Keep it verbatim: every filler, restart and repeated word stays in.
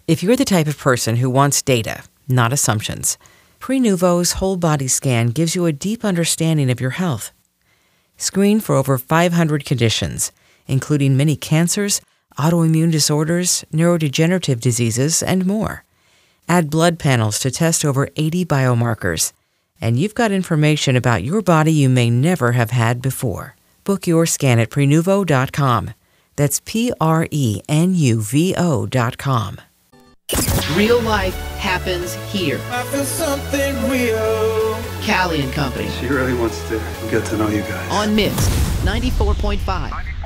If you're the type of person who wants data, not assumptions, Prenuvo's whole body scan gives you a deep understanding of your health. Screen for over five hundred conditions, including many cancers, autoimmune disorders, neurodegenerative diseases, and more. Add blood panels to test over eighty biomarkers, and you've got information about your body you may never have had before. Book your scan at Prenuvo dot com. That's P R E N U V O dot com. Real life happens here. I feel something real. Callie and Company. She really wants to get to know you guys. On Mix ninety-four point five.